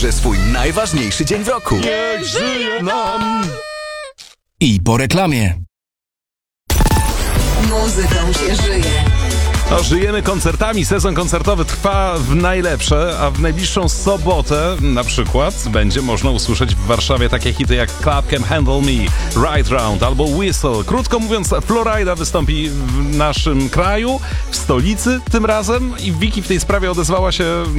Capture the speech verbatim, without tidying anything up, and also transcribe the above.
że swój najważniejszy dzień w roku. Niech żyje nam! I po reklamie. Muzyką się żyje. No, żyjemy koncertami, sezon koncertowy trwa w najlepsze, a w najbliższą sobotę na przykład będzie można usłyszeć w Warszawie takie hity jak Club Can Handle Me, Right Round albo Whistle. Krótko mówiąc, Florida wystąpi w naszym kraju, w stolicy tym razem i Wiki w tej sprawie odezwała się